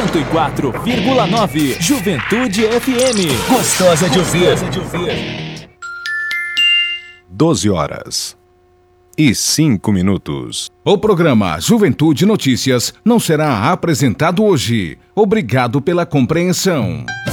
104,9 Juventude FM. Gostosa de ouvir. 12h05. O programa Juventude Notícias não será apresentado hoje. Obrigado pela compreensão.